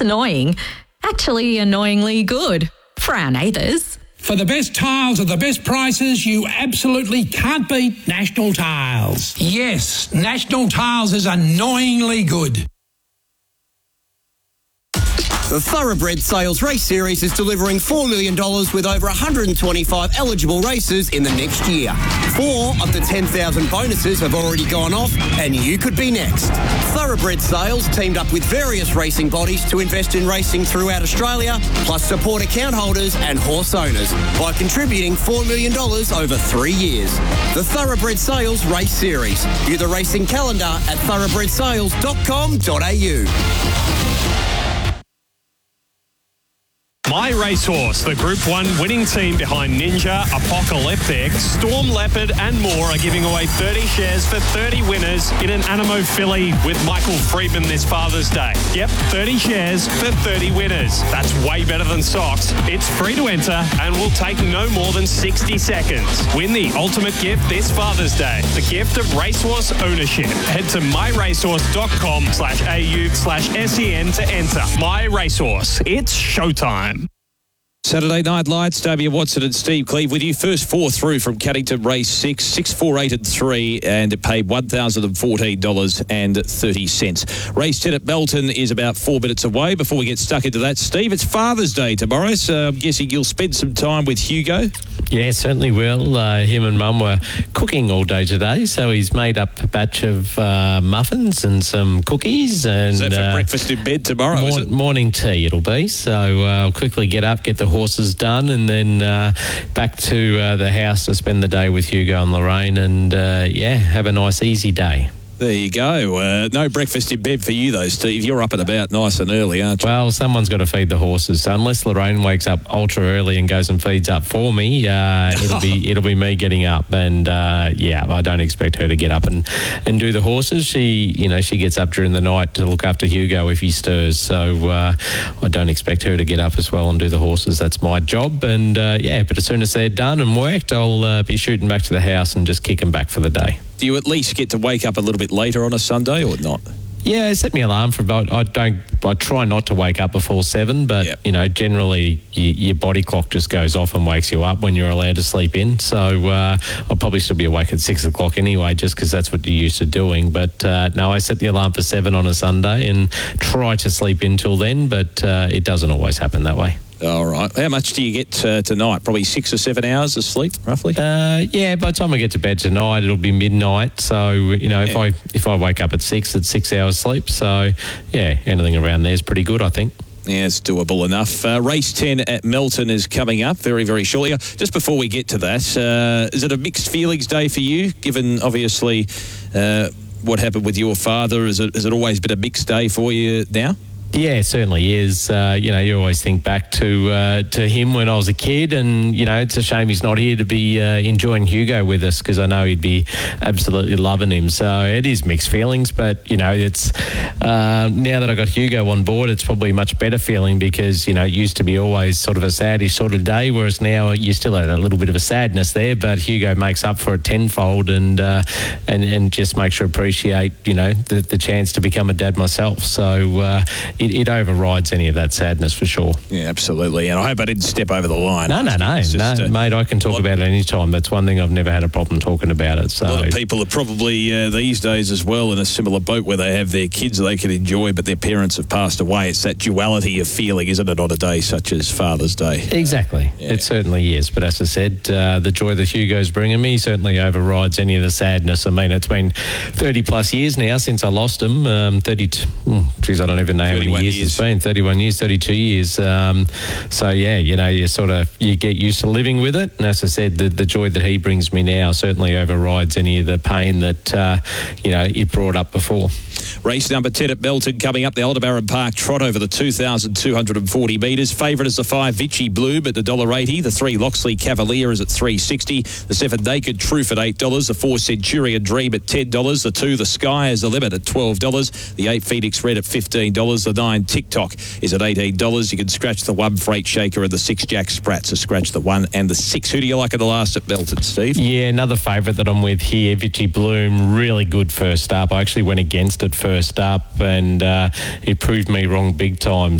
annoying, actually annoyingly good for our neighbours. For the best tiles at the best prices, you absolutely can't beat National Tiles. Yes, National Tiles is annoyingly good. The Thoroughbred Sales Race Series is delivering $4 million with over 125 eligible races in the next year. 4 of the 10,000 bonuses have already gone off, and you could be next. Thoroughbred Sales teamed up with various racing bodies to invest in racing throughout Australia, plus support account holders and horse owners by contributing $4 million over 3 years. The Thoroughbred Sales Race Series. View the racing calendar at thoroughbredsales.com.au. My Racehorse, the Group 1 winning team behind Ninja, Apocalyptic, Storm Leopard and more are giving away 30 shares for 30 winners in an Animo filly with Michael Friedman this Father's Day. Yep, 30 shares for 30 winners. That's way better than socks. It's free to enter and will take no more than 60 seconds. Win the ultimate gift this Father's Day, the gift of racehorse ownership. Head to myracehorse.com/au/SEN to enter. My Racehorse, it's showtime. Saturday Night Lights, Davia Watson and Steve Cleve with you. First 4 through from Caddington Race 6, 6, 4, 8 and 3, and it paid $1,014.30. Race 10 at Melton is about 4 minutes away. Before we get stuck into that, Steve, it's Father's Day tomorrow, so I'm guessing you'll spend some time with Hugo. Yeah, certainly will. Him and Mum were cooking all day today, so he's made up a batch of muffins and some cookies. And is that for breakfast in bed tomorrow, is it? Morning tea it'll be, so I'll quickly get up, get the horses done, and then back to the house to spend the day with Hugo and Lorraine, and have a nice easy day. There you go. No breakfast in bed for you, though, Steve. You're up and about nice and early, aren't you? Well, someone's got to feed the horses. So unless Lorraine wakes up ultra early and goes and feeds up for me, it'll be me getting up. And I don't expect her to get up and do the horses. She gets up during the night to look after Hugo if he stirs. So I don't expect her to get up as well and do the horses. That's my job. And but as soon as they're done and worked, I'll be shooting back to the house and just kicking back for the day. Do you at least get to wake up a little bit later on a Sunday or not? Yeah, set me alarm for about. I try not to wake up before 7, but generally your body clock just goes off and wakes you up when you're allowed to sleep in. So I'll probably still be awake at 6 o'clock anyway, just because that's what you're used to doing. But no, I set the alarm for 7 on a Sunday and try to sleep in till then, but it doesn't always happen that way. All right. How much do you get tonight? Probably 6 or 7 hours of sleep, roughly? By the time I get to bed tonight, it'll be midnight. So, if I wake up at 6, it's 6 hours sleep. So, anything around there is pretty good, I think. Yeah, it's doable enough. Race 10 at Melton is coming up very, very shortly. Just before we get to that, is it a mixed feelings day for you, given, obviously, what happened with your father? Has it always been a mixed day for you now? Yeah, it certainly is. You always think back to him when I was a kid, and it's a shame he's not here to be enjoying Hugo with us, because I know he'd be absolutely loving him. So it is mixed feelings, but it's now that I got Hugo on board, it's probably a much better feeling, because it used to be always sort of a saddish sort of day, whereas now you still have a little bit of a sadness there, but Hugo makes up for it tenfold, and just makes you appreciate the chance to become a dad myself. So. It overrides any of that sadness for sure. Yeah, absolutely. And I hope I didn't step over the line. No, mate, I can talk about it any time. That's one thing I've never had a problem talking about it. So. A lot of people are probably these days as well in a similar boat, where they have their kids they can enjoy, but their parents have passed away. It's that duality of feeling, isn't it, on a day such as Father's Day? Exactly. Yeah. It certainly is. But as I said, the joy that Hugo's bringing me certainly overrides any of the sadness. I mean, it's been 30 plus years now since I lost him. 32. Geez, I don't even know how many years it's been. 31 years, 32 years. So yeah, you get used to living with it. And as I said, the joy that he brings me now certainly overrides any of the pain that it brought up before. Race number 10 at Melton coming up. The Aldebaran Park Trot over the 2,240 metres. Favourite is the 5 Vichy Bloom at $1.80. The 3 Loxley Cavalier is at $3.60. The 7 Naked Truth at $8. The 4 Centurion Dream at $10. The 2 The Sky is the limit at $12. The 8 Phoenix Red at $15. The 9 TikTok is at $18. You can scratch the 1 Freight Shaker and the 6 Jack Sprat. So scratch the 1 and the 6. Who do you like at the last at Melton, Steve? Yeah, another favourite that I'm with here, Vichy Bloom. Really good first up. I actually went against it first up, and it proved me wrong big time.